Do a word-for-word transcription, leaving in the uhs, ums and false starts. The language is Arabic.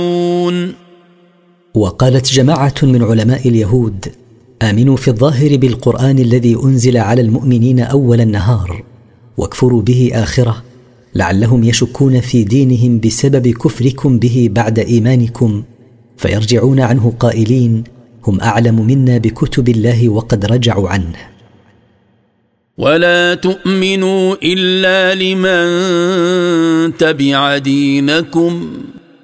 وقالت جماعة من علماء اليهود: آمنوا في الظاهر بالقرآن الذي أنزل على المؤمنين أول النهار، واكفروا به آخرة، لعلهم يشكون في دينهم بسبب كفركم به بعد إيمانكم، فيرجعون عنه قائلين: هم أعلم منا بكتب الله وقد رجعوا عنه. ولا تؤمنوا إلا لمن تبع دينكم